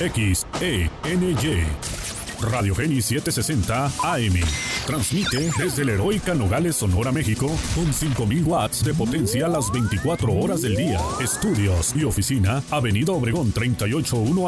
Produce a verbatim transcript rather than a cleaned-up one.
X E N Y. Radio Génis setecientos sesenta A M. Transmite desde la heroica Nogales, Sonora, México, con cinco mil watts de potencia las veinticuatro horas del día. Estudios y oficina, Avenida Obregón treinta y ocho uno